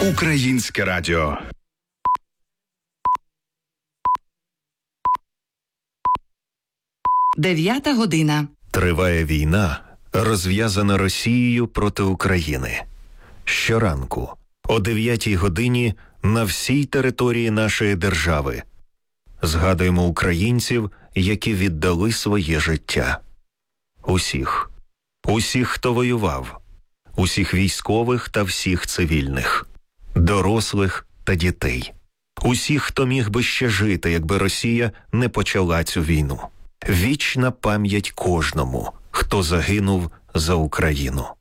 Українське радіо. Дев'ята година. Триває війна, розв'язана Росією проти України. Щоранку, о 9 годині, на всій території нашої держави згадуємо українців, які віддали своє життя. Усіх, хто воював, усіх військових та всіх цивільних, дорослих та дітей, усіх, хто міг би ще жити, якби Росія не почала цю війну. Вічна пам'ять кожному, хто загинув за Україну.